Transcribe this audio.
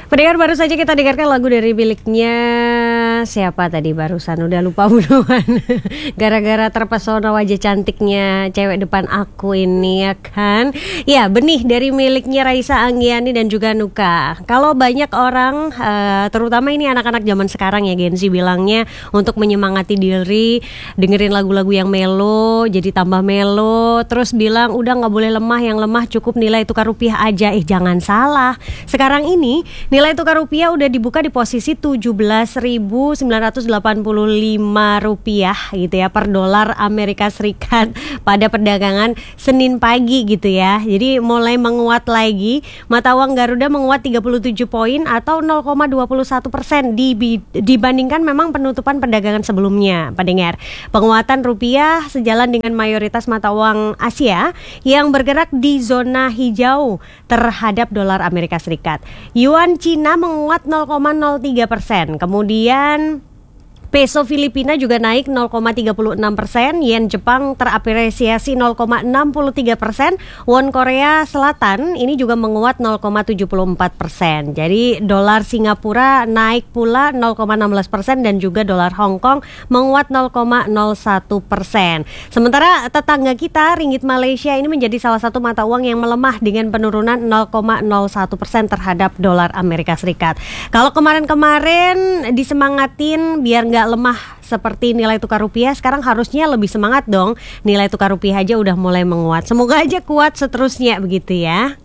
Pendengar, baru saja kita dengarkan lagu dari miliknya siapa tadi barusan, udah lupa bunuhan. Gara-gara terpesona wajah cantiknya cewek depan aku ini ya kan. Ya, Benih dari miliknya Raisa Anggiani dan juga Nuka. Kalau banyak orang terutama ini anak-anak zaman sekarang ya, Gen Z bilangnya untuk menyemangati diri dengerin lagu-lagu yang melo, jadi tambah melo. Terus bilang udah gak boleh lemah, yang lemah cukup nilai tukar rupiah aja. Jangan salah, sekarang ini nilai tukar rupiah udah dibuka di posisi 17.985 rupiah gitu ya per dolar Amerika Serikat pada perdagangan Senin pagi gitu ya. Jadi mulai menguat lagi. Mata uang Garuda menguat 37 poin atau 0,21% dibandingkan memang penutupan perdagangan sebelumnya. Pendengar, penguatan rupiah sejalan dengan mayoritas mata uang Asia yang bergerak di zona hijau terhadap dolar Amerika Serikat. Yuan Cina menguat 0,03%. Kemudian peso Filipina juga naik 0,36%, yen Jepang terapresiasi 0,63%, won Korea Selatan ini juga menguat 0,74%. Jadi dolar Singapura naik pula 0,16% dan juga dolar Hong Kong menguat 0,01%. Sementara tetangga kita ringgit Malaysia ini menjadi salah satu mata uang yang melemah dengan penurunan 0,01% terhadap dolar Amerika Serikat. Kalau kemarin-kemarin disemangatin biar nggak lemah seperti nilai tukar rupiah, sekarang harusnya lebih semangat dong. Nilai tukar rupiah aja udah mulai menguat. Semoga aja kuat seterusnya begitu ya.